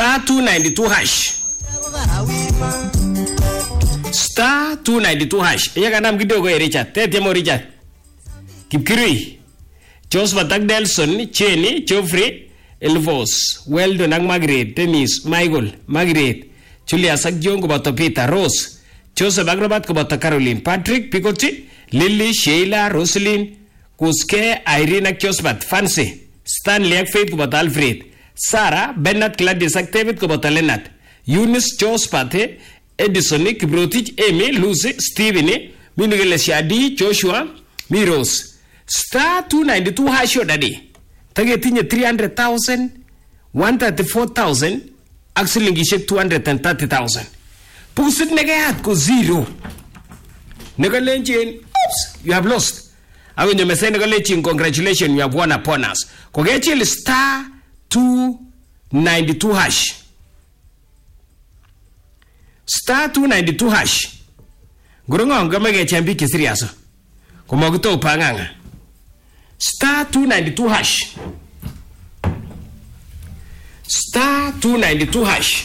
Star 292 hash. Star 292 hash. Iya kanam kidogo Richard. Tetemo Richard. Kipkirui. Joseph Nelson, Cheney, Geoffrey, Elvos, Weldon ak Margaret, Dennis, Michael, Margaret, Julius ak John koboto Peter, Rose, Joseph ak Robert koboto Caroline, Patrick, Picoti, Lily, Sheila, Roslyn, Kuske, Irene ak Josephat, Fancy, Stanley ak Faith koboto Alfred, Sarah, Bernard, Gladys ak David koboto Leonard, Eunice, Josephat, Edison, Kibrotich, Amy, Lucy, Stephen, Minugele Shadi, Joshua, Miros. Star 292 hash daddy. Tagetinye 300,000, 134,000, ak silingishek 230,000. Pusit negayat ko zero. Negalenjin, oops, you have lost. Ako nyo mesay negalenjin, congratulations, you have won upon us. Kogechil star 292 hash. Star 292 hash. Gurunga ngamage chambi kisiriaso. Kumaguto upanganga. Star 292 hash. Star 292 hash.